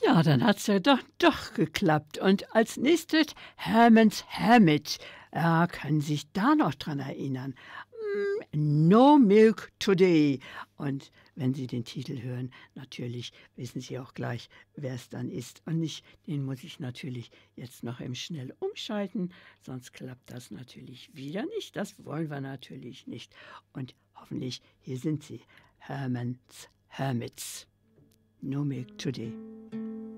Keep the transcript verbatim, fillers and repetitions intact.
Ja, dann hat's ja doch doch geklappt. Und als Nächstes Herman's Hermit. Ja, können sich da noch dran erinnern? Hm, No Milk Today. Und wenn Sie den Titel hören, natürlich wissen Sie auch gleich, wer es dann ist. Und nicht den muss ich natürlich jetzt noch eben schnell umschalten, sonst klappt das natürlich wieder nicht. Das wollen wir natürlich nicht. Und hoffentlich, hier sind sie, Herman's Hermits. No Milk Today.